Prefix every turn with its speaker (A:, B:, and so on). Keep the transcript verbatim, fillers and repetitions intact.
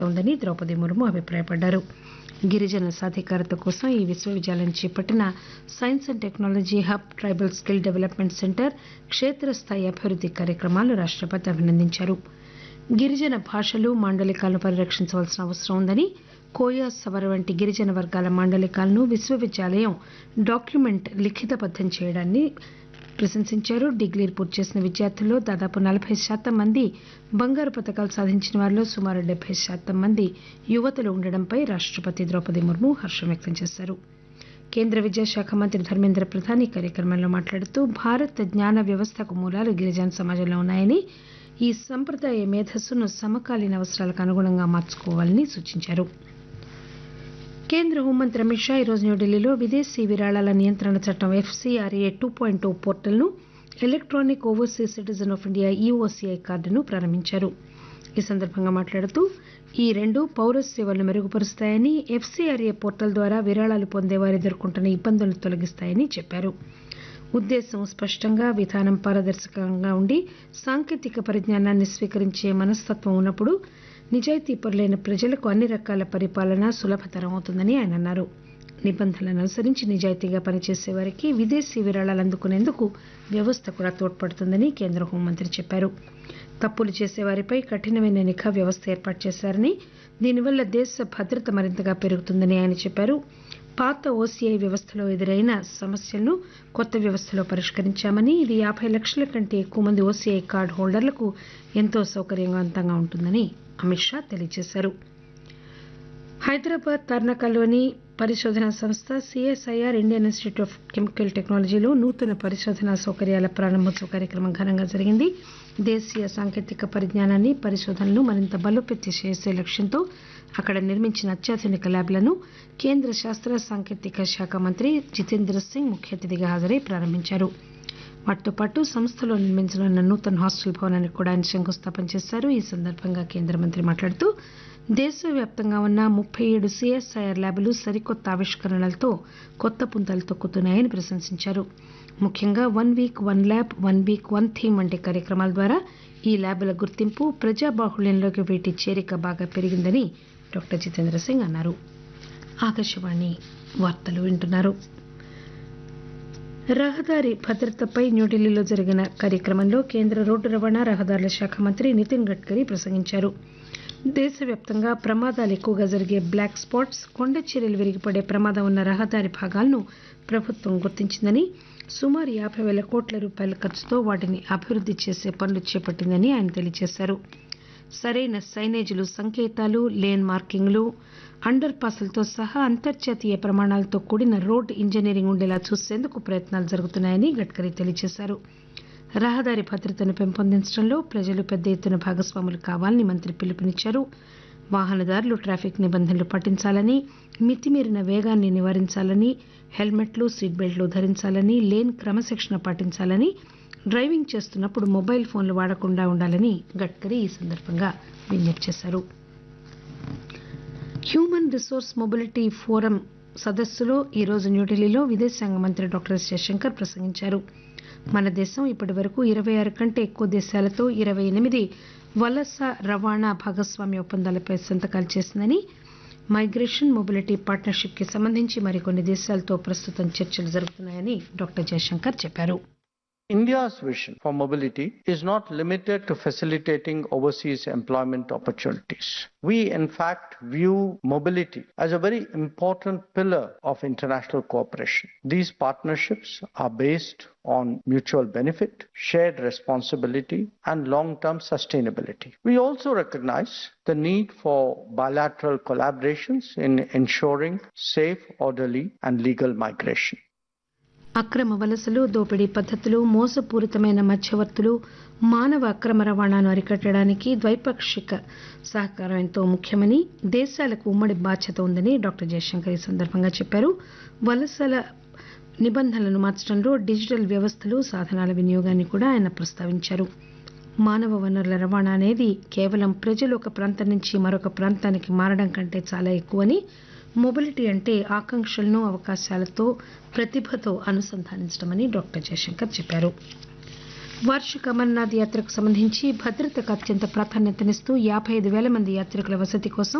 A: ఉందని ద్రౌపది ముర్ము అభిప్రాయపడ్డారు. గిరిజన సాధికారత కోసం ఈ విశ్వవిద్యాలయం చేపట్టిన science and technology hub, tribal skill development centre, క్షేత్రస్థాయి అభివృద్ది కార్యక్రమాలను రాష్టపతి అభినందించారు. గిరిజన భాషలు, మాండలికాలను పరిరక్షించవలసిన అవసరం ఉందని, కోయా, సవర వంటి గిరిజన వర్గాల మాండలికాలను విశ్వవిద్యాలయం డాక్యుమెంట్ లిఖితబద్దం చేయడాన్ని ప్రశంసించారు. డిగ్రీలు పూర్తి చేసిన విద్యార్థుల్లో దాదాపు నలభై శాతం మంది, బంగారు పతకాలు సాధించిన వారిలో సుమారు డెబ్బై శాతం మంది యువతులు ఉండడంపై రాష్టపతి ద్రౌపది ముర్ము హర్షం వ్యక్తం చేశారు. కేంద్ర విద్యాశాఖ మంత్రి ధర్మేంద్ర ప్రధాన్ ఈ కార్యక్రమంలో మాట్లాడుతూ భారత జ్ఞాన వ్యవస్థకు మూలాలు గిరిజన సమాజంలో ఉన్నాయని, ఈ సంప్రదాయ మేధస్సును సమకాలీన అవసరాలకు అనుగుణంగా మార్చుకోవాలని సూచించారు. కేంద్ర హోంమంత్రి అమిత్ షా ఈరోజు న్యూఢిల్లీలో విదేశీ విరాళాల నియంత్రణ చట్టం ఎఫ్సీఆర్ఏ టూ పాయింట్ ఓ పోర్టల్ను, electronic overseas citizen of India ఈఓసీఐ కార్డును ప్రారంభించారు. ఈ సందర్భంగా మాట్లాడుతూ ఈ రెండు పౌర సేవలను మెరుగుపరుస్తాయని, ఎఫ్సీఆర్ఏ పోర్టల్ ద్వారా విరాళాలు పొందేవారు ఎదుర్కొంటున్న ఇబ్బందులను తొలగిస్తాయని చెప్పారు. ఉద్దేశం స్పష్టంగా, విధానం పారదర్శకంగా ఉండి సాంకేతిక పరిజ్ఞానాన్ని స్వీకరించే మనస్తత్వం ఉన్నప్పుడు నిజాయితీపరులైన ప్రజలకు అన్ని రకాల పరిపాలన సులభతరం అవుతుందని ఆయన అన్నారు. నిబంధనలను అనుసరించి నిజాయితీగా పనిచేసే వారికి విదేశీ విరాళాలు అందుకునేందుకు వ్యవస్థ కూడా తోడ్పడుతుందని కేంద్ర హోంమంత్రి చెప్పారు. తప్పులు చేసేవారిపై కఠినమైన నిఘా వ్యవస్థ ఏర్పాటు చేశారని, దీనివల్ల దేశ భద్రత మరింతగా పెరుగుతుందని ఆయన చెప్పారు. పాత ఓసీఐ వ్యవస్థలో ఎదురైన సమస్యలను కొత్త వ్యవస్థలో పరిష్కరించామని, ఇది యాభై లక్షల కంటే ఎక్కువ మంది ఓసీఐ కార్డు హోల్డర్లకు ఎంతో సౌకర్యవంతంగా ఉంటుందని అమిత్ షా తెలియజేశారు. హైదరాబాద్ తార్నాకలోని పరిశోధనా సంస్థ CSIR Indian institute of chemical టెక్నాలజీలో నూతన పరిశోధనా సౌకర్యాల ప్రారంభోత్సవ కార్యక్రమం ఘనంగా జరిగింది. దేశీయ సాంకేతిక పరిజ్ఞానాన్ని, పరిశోధనలు మరింత బలోపేతం చేసే లక్ష్యంతో అక్కడ నిర్మించిన అత్యాధునిక ల్యాబ్లను కేంద్ర శాస్త్ర సాంకేతిక శాఖ మంత్రి జితేంద్ర సింగ్ ముఖ్య అతిథిగా హాజరై ప్రారంభించారు. వాటితో పాటు సంస్థలో నిర్మించనున్న నూతన హాస్టల్ భవనానికి కూడా ఆయన శంకుస్థాపన చేశారు. ఈ సందర్భంగా కేంద్ర మంత్రి మాట్లాడుతూ దేశవ్యాప్తంగా ఉన్న ముప్పై ఏడు సిఎస్ఐఆర్ ల్యాబ్లు సరికొత్త ఆవిష్కరణలతో కొత్త పుంతలు తొక్కుతున్నాయని ప్రశంసించారు. ముఖ్యంగా one week one lab, one week one theme వంటి కార్యక్రమాల ద్వారా ఈ ల్యాబ్ల గుర్తింపు, ప్రజాబాహుళ్యంలోకి వీటి చేరిక బాగా పెరిగిందని డాక్టర్ జితేంద్ర సింగ్ అన్నారు. ఆకాశవాణి వార్తలు వింటున్నారు. రహదారి భద్రతపై న్యూఢిల్లీలో జరిగిన కార్యక్రమంలో కేంద్ర రోడ్డు రవాణా, రహదారుల శాఖ మంత్రి నితిన్ గడ్కరీ ప్రసంగించారు. దేశవ్యాప్తంగా ప్రమాదాలు ఎక్కువగా జరిగే బ్లాక్ స్పాట్స్, కొండ చర్యలు విరిగిపడే ప్రమాదం ఉన్న రహదారి భాగాలను ప్రభుత్వం గుర్తించిందని, సుమారు యాభై వేల కోట్ల రూపాయల ఖర్చుతో వాటిని అభివృద్ది చేసే పనులు చేపట్టిందని ఆయన తెలియజేశారు. సరైన సైనేజీలు, సంకేతాలు, లేన్ మార్కింగ్లు, అండర్ పాస్లతో సహా అంతర్జాతీయ ప్రమాణాలతో కూడిన రోడ్ ఇంజనీరింగ్ ఉండేలా చూసేందుకు ప్రయత్నాలు జరుగుతున్నాయని గడ్కరీ తెలియజేశారు. రహదారి భద్రతను పెంపొందించడంలో ప్రజలు పెద్ద ఎత్తున భాగస్వాములు కావాలని మంత్రి పిలుపునిచ్చారు. వాహనదారులు ట్రాఫిక్ నిబంధనలు పాటించాలని, మితిమీరిన వేగాన్ని నివారించాలని, హెల్మెట్లు, సీట్ బెల్ట్లు ధరించాలని, లేన్ క్రమశిక్షణ పాటించాలని, డ్రైవింగ్ చేస్తున్నప్పుడు మొబైల్ ఫోన్లు వాడకుండా ఉండాలని గడ్కరీ ఈ సందర్భంగా విజ్ఞప్తి చేశారు. హ్యూమన్ రిసోర్స్ మొబిలిటీ ఫోరం సదస్సులో ఈరోజు న్యూఢిల్లీలో విదేశాంగ మంత్రి డాక్టర్ ఎస్ జయశంకర్ ప్రసంగించారు. మన దేశం ఇప్పటి వరకు ఇరవై ఆరు కంటే ఎక్కువ దేశాలతో ఇరవై ఎనిమిది వలస రవాణా భాగస్వామ్య ఒప్పందాలపై సంతకాలు చేసిందని, మైగ్రేషన్ మొబిలిటీ పార్ట్నర్షిప్ కి సంబంధించి మరికొన్ని దేశాలతో ప్రస్తుతం చర్చలు జరుగుతున్నాయని డాక్టర్ జయశంకర్ చెప్పారు.
B: India's vision for mobility is not limited to facilitating overseas employment opportunities. We, in fact, view mobility as a very important pillar of international cooperation. These partnerships are based on mutual benefit, shared responsibility, and long-term sustainability. We also recognize the need for bilateral collaborations in ensuring safe, orderly, and legal migration.
A: అక్రమ వలసలు, దోపిడీ పద్ధతులు, మోసపూరితమైన మధ్యవర్తులు, మానవ అక్రమ రవాణాను అరికట్టడానికి ద్వైపాక్షిక సహకారం ఎంతో ముఖ్యమని, దేశాలకు ఉమ్మడి బాధ్యత ఉందని డాక్టర్ జయశంకర్ ఈ సందర్భంగా చెప్పారు. వలసల నిబంధనలను మార్చడంలో డిజిటల్ వ్యవస్థలు, సాధనాల వినియోగాన్ని కూడా ఆయన ప్రస్తావించారు. మానవ వనరుల రవాణా అనేది కేవలం ప్రజలు ఒక ప్రాంతం నుంచి మరొక ప్రాంతానికి మారడం కంటే చాలా ఎక్కువని, మొబిలిటీ అంటే ఆకాంక్షలను, అవకాశాలతో, ప్రతిభతో అనుసంధానించడమని డాక్టర్ జయశంకర్ చెప్పారు. వార్షిక అమర్నాథ్ యాత్రకు సంబంధించి భద్రతకు అత్యంత ప్రాధాన్యతనిస్తూ యాబై ఐదు పేల మంది యాత్రికుల వసతి కోసం